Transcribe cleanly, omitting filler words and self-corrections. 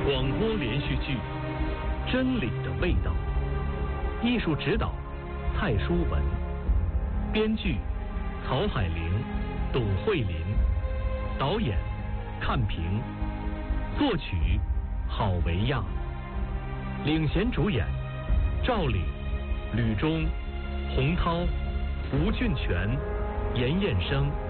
广播连续剧《真理的味道》，艺术指导蔡淑文，编剧曹海玲、董慧琳，导演看平，作曲郝维亚，领衔主演赵岭、吕中、洪涛、吴俊全、严彦生。